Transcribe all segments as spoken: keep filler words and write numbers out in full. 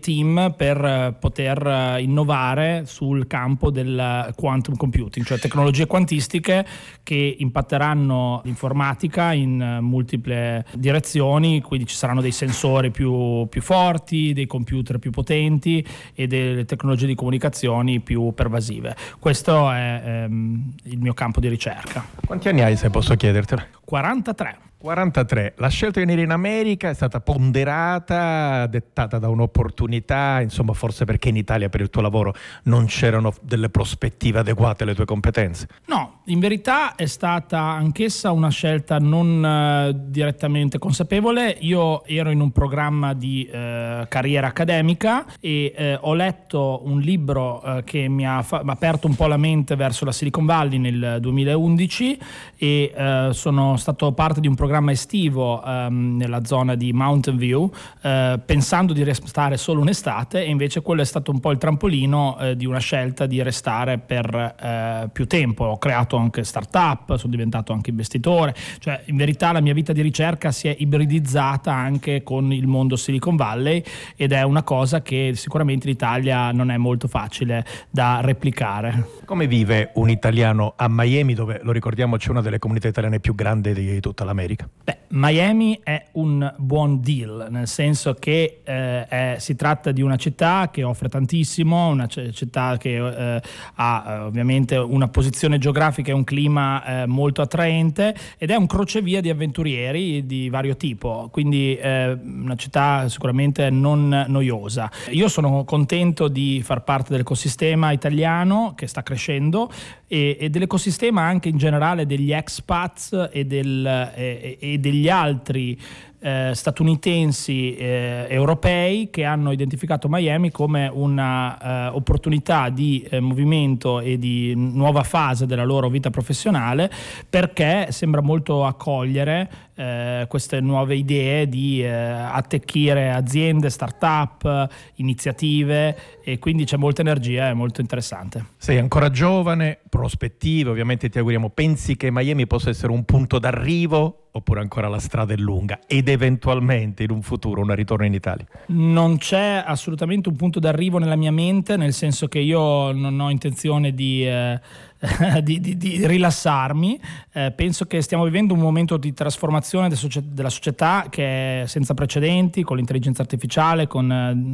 team per poter innovare sul campo del quantum computing, cioè tecnologie quantistiche che impatteranno l'informatica in multiple direzioni, quindi ci saranno dei sensori più, più forti, dei computer più potenti e delle tecnologie di comunicazioni più pervasive. Questo è ehm, il mio campo di ricerca. Quanti anni hai, se posso chiedertelo? quarantatré. quarantatré. La scelta di venire in America è stata ponderata, dettata da un'opportunità, insomma, forse perché in Italia per il tuo lavoro non c'erano delle prospettive adeguate alle tue competenze? No, in verità è stata anch'essa una scelta non eh, direttamente consapevole. Io ero in un programma di eh, carriera accademica e eh, ho letto un libro eh, che mi ha fa- aperto un po' la mente verso la Silicon Valley nel duemilaundici e eh, sono stato parte di un programma programma estivo ehm, nella zona di Mountain View, eh, pensando di restare solo un'estate, e invece quello è stato un po' il trampolino eh, di una scelta di restare per eh, più tempo. Ho creato anche startup, sono diventato anche investitore, cioè in verità la mia vita di ricerca si è ibridizzata anche con il mondo Silicon Valley, ed è una cosa che sicuramente in Italia non è molto facile da replicare. Come vive un italiano a Miami, dove, lo ricordiamo, c'è una delle comunità italiane più grandi di tutta l'America? Beh, Miami è un buon deal, nel senso che eh, è, si tratta di una città che offre tantissimo, una c- città che eh, ha eh, ovviamente una posizione geografica e un clima eh, molto attraente, ed è un crocevia di avventurieri di vario tipo, quindi eh, una città sicuramente non noiosa. Io sono contento di far parte dell'ecosistema italiano che sta crescendo e, e dell'ecosistema anche in generale degli expats e del eh, e degli altri eh, statunitensi eh, europei che hanno identificato Miami come una eh, opportunità di eh, movimento e di nuova fase della loro vita professionale, perché sembra molto accogliere eh, queste nuove idee di eh, attecchire aziende, start-up, iniziative, e quindi c'è molta energia, è molto interessante. Sei ancora giovane, prospettive, ovviamente ti auguriamo. Pensi che Miami possa essere un punto d'arrivo oppure ancora la strada è lunga ed eventualmente in un futuro un ritorno in Italia? Non c'è assolutamente un punto d'arrivo nella mia mente, nel senso che io non ho intenzione di, eh, di, di, di rilassarmi. Eh, penso che stiamo vivendo un momento di trasformazione della società che è senza precedenti, con l'intelligenza artificiale, con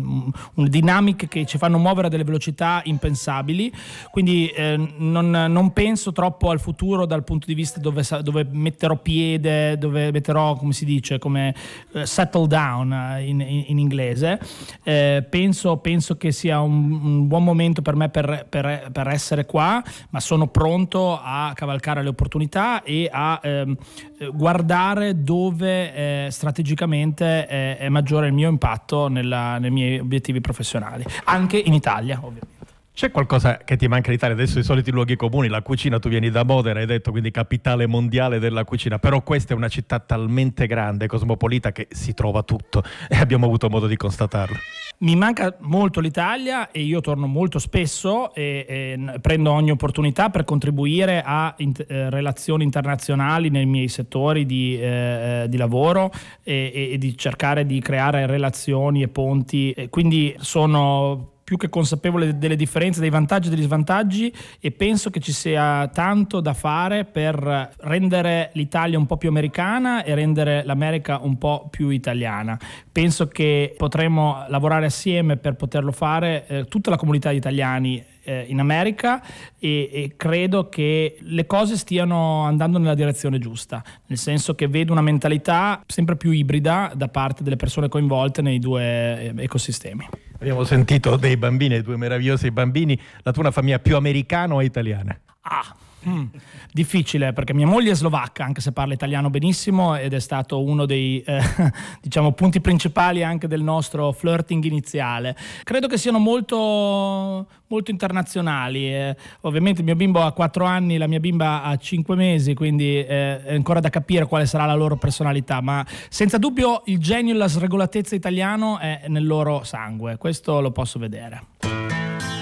eh, dinamiche che ci fanno muovere a delle velocità impensabili, quindi eh, non, non penso troppo al futuro dal punto di vista dove, dove metterò piede, dove metterò, come si dice, come uh, settle down uh, in, in, in inglese. Eh, penso, penso che sia un, un buon momento per me per, per, per essere qua, ma sono pronto a cavalcare le opportunità e a ehm, guardare dove eh, strategicamente è, è maggiore il mio impatto nella, nei miei obiettivi professionali, anche in Italia ovviamente. C'è qualcosa che ti manca in Italia? Adesso i soliti luoghi comuni, la cucina, tu vieni da Modena, hai detto, quindi capitale mondiale della cucina, però questa è una città talmente grande, cosmopolita, che si trova tutto e abbiamo avuto modo di constatarlo. Mi manca molto l'Italia e io torno molto spesso e, e prendo ogni opportunità per contribuire a in, eh, relazioni internazionali nei miei settori di, eh, di lavoro e, e di cercare di creare relazioni e ponti, e quindi sono più che consapevole delle differenze, dei vantaggi e degli svantaggi, e penso che ci sia tanto da fare per rendere l'Italia un po' più americana e rendere l'America un po' più italiana. Penso che potremo lavorare assieme per poterlo fare, eh, tutta la comunità di italiani eh, in America, e, e credo che le cose stiano andando nella direzione giusta, nel senso che vedo una mentalità sempre più ibrida da parte delle persone coinvolte nei due eh, ecosistemi. Abbiamo sentito dei bambini, due meravigliosi bambini. La tua è una famiglia più americana o italiana? Ah, mm, difficile, perché mia moglie è slovacca, anche se parla italiano benissimo, ed è stato uno dei eh, diciamo punti principali anche del nostro flirting iniziale. Credo che siano molto molto internazionali. Eh, ovviamente il mio bimbo ha quattro anni, la mia bimba ha cinque mesi, quindi eh, è ancora da capire quale sarà la loro personalità, ma senza dubbio il genio e la sregolatezza italiano è nel loro sangue, questo lo posso vedere.